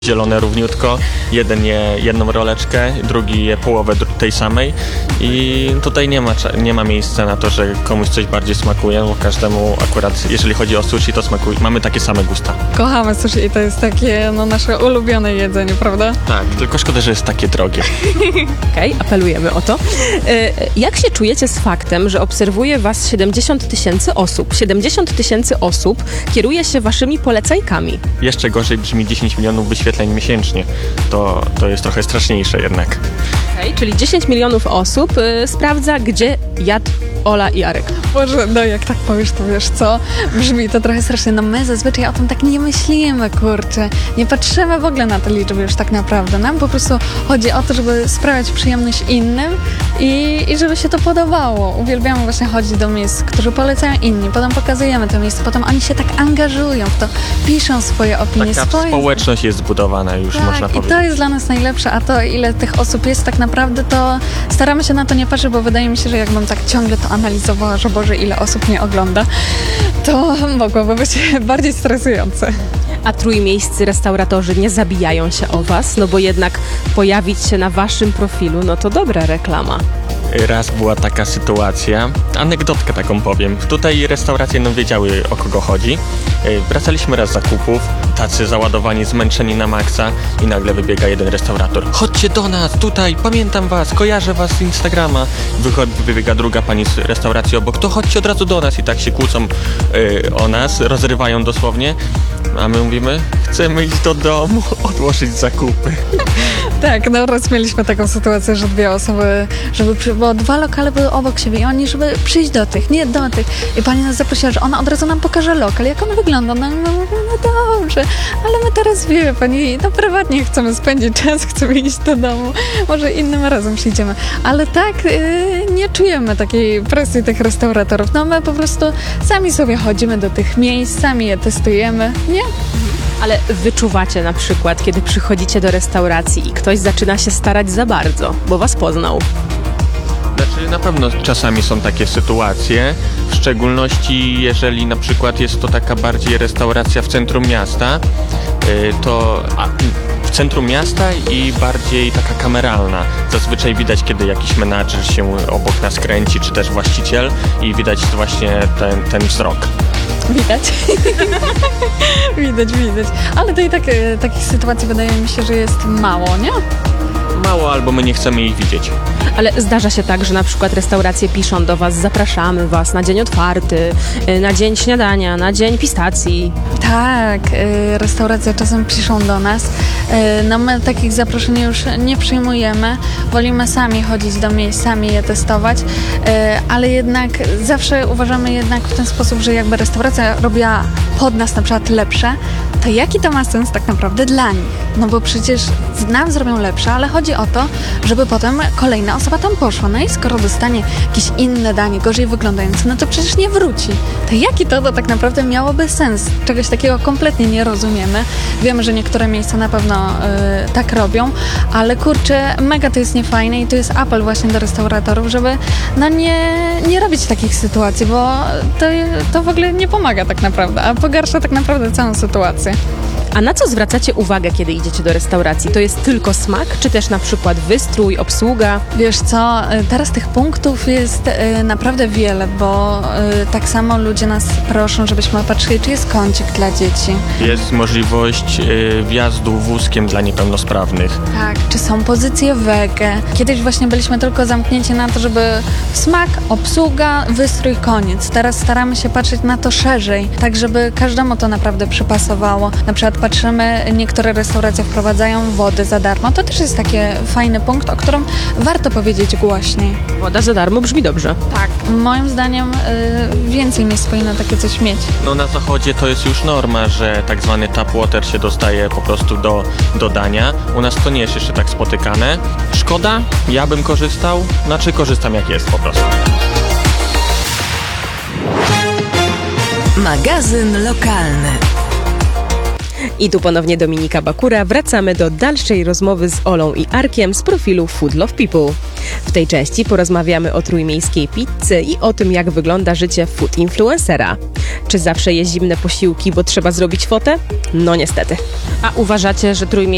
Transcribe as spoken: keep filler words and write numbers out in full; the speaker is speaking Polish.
zielone równiutko, jeden je jedną roleczkę, drugi je połowę tej samej i tutaj nie ma, nie ma miejsca na to, że komuś coś bardziej smakuje, bo każdemu akurat, jeżeli chodzi o sushi, to smakuje, mamy takie same gusta. Kochamy sushi i to jest takie no, nasze ulubione jedzenie, prawda? Tak, tylko szkoda, że jest takie drogie. Okej, okay, apelujemy o to. Jak się czujecie z faktem, że obserwuje was siedemdziesiąt tysięcy osób? siedemdziesiąt tysięcy osób kieruje się waszymi polecajkami. Jeszcze gorzej brzmi dziesięć milionów wyświetleń miesięcznie. To, to jest trochę straszniejsze jednak. Okej, okay, czyli dziesięć milionów osób y, sprawdza, gdzie jadł Ola i Arek. Boże, no jak tak powiesz, to wiesz co? Brzmi to trochę strasznie. No my zazwyczaj o tym tak nie myślimy, kurczę. Nie patrzymy w ogóle na te liczby już tak naprawdę. Nam po prostu chodzi o to, żeby sprawiać przyjemność innym i, i żeby się to podobało. Uwielbiamy właśnie chodzić do miejsc, którzy polecają inni. Potem pokazujemy to miejsce, potem oni się tak angażują w to, piszą swoje opinie. Taka swoje... społeczność jest zbudowana już, tak, można powiedzieć. I to jest dla nas najlepsze, a to ile tych osób jest tak naprawdę, to staramy się na to nie patrzeć, bo wydaje mi się, że jakbym tak ciągle to analizowała, że Boże, ile osób mnie ogląda, to mogłoby być bardziej stresujące. A trójmiejscy restauratorzy nie zabijają się o was, no bo jednak pojawić się na waszym profilu, no to dobra reklama. Raz była taka sytuacja, anegdotkę taką powiem. Tutaj restauracje no wiedziały, o kogo chodzi. Wracaliśmy raz z zakupów, tacy załadowani, zmęczeni na maksa i nagle wybiega jeden restaurator. Chodźcie do nas, tutaj, pamiętam was, kojarzę was z Instagrama. Wychodzi, wybiega druga pani z restauracji obok, to chodźcie od razu do nas i tak się kłócą yy, o nas, rozrywają dosłownie. A my mówimy, chcemy iść do domu, odłożyć zakupy. Tak, no raz mieliśmy taką sytuację, że dwie osoby, żeby przy, bo dwa lokale były obok siebie i oni, żeby przyjść do tych, nie do tych. I pani nas zaprosiła, że ona od razu nam pokaże lokal, jak on wygląda. No, no, no dobrze, ale my teraz wiemy pani, no prywatnie chcemy spędzić czas, chcemy iść do domu, może innym razem przyjdziemy. Ale tak, yy, nie czujemy takiej presji tych restauratorów. No my po prostu sami sobie chodzimy do tych miejsc, sami je testujemy, nie? Ale wyczuwacie na przykład, kiedy przychodzicie do restauracji i ktoś zaczyna się starać za bardzo, bo was poznał. Znaczy na pewno czasami są takie sytuacje, w szczególności jeżeli na przykład jest to taka bardziej restauracja w centrum miasta, to a, w centrum miasta i bardziej taka kameralna. Zazwyczaj widać, kiedy jakiś menadżer się obok nas kręci, czy też właściciel i widać właśnie ten, ten wzrok. Widać. widać, widać. Ale to i tak e, takich sytuacji wydaje mi się, że jest mało, nie? Mało, albo my nie chcemy ich widzieć. Ale zdarza się tak, że na przykład restauracje piszą do was, zapraszamy was na dzień otwarty, na dzień śniadania, na dzień pistacji. Tak, y, restauracje czasem piszą do nas. Y, no my takich zaproszeń już nie przyjmujemy. Wolimy sami chodzić do miejsc, sami je testować, y, ale jednak zawsze uważamy jednak w ten sposób, że jakby restauracja robiła pod nas na przykład lepsze, to jaki to ma sens tak naprawdę dla nich? No bo przecież nam zrobią lepsze, ale chodzi o to, żeby potem kolejna osoba tam poszła. No i skoro dostanie jakieś inne danie, gorzej wyglądające, no to przecież nie wróci. To jaki to, to tak naprawdę miałoby sens? Czegoś takiego kompletnie nie rozumiemy. Wiemy, że niektóre miejsca na pewno y, tak robią, ale kurczę, mega to jest niefajne i to jest apel właśnie do restauratorów, żeby no nie, nie robić takich sytuacji, bo to, to w ogóle nie pomaga tak naprawdę, a pogarsza tak naprawdę całą sytuację. A na co zwracacie uwagę, kiedy idziecie do restauracji? To jest tylko smak, czy też na przykład wystrój, obsługa? Wiesz co, teraz tych punktów jest y, naprawdę wiele, bo y, tak samo ludzie nas proszą, żebyśmy patrzyli, czy jest kącik dla dzieci. Jest możliwość y, wjazdu wózkiem dla niepełnosprawnych. Tak, czy są pozycje wege. Kiedyś właśnie byliśmy tylko zamknięci na to, żeby smak, obsługa, wystrój, koniec. Teraz staramy się patrzeć na to szerzej, tak żeby każdemu to naprawdę przypasowało. Na przykład patrzymy, niektóre restauracje wprowadzają wodę za darmo. To też jest taki fajny punkt, o którym warto powiedzieć głośniej. Woda za darmo brzmi dobrze. Tak. Moim zdaniem y, więcej miejsc powinno takie coś mieć. No na zachodzie to jest już norma, że tak zwany tap water się dostaje po prostu do, do dania. U nas to nie jest jeszcze tak spotykane. Szkoda, ja bym korzystał, znaczy korzystam jak jest po prostu. Magazyn lokalny. I tu ponownie Dominika Bakura. Wracamy do dalszej rozmowy z Olą i Arkiem z profilu Food Love People. W tej części porozmawiamy o trójmiejskiej pizzy i o tym, jak wygląda życie food influencera. Czy zawsze je zimne posiłki, bo trzeba zrobić fotę? No niestety. A uważacie, że trójmiejskie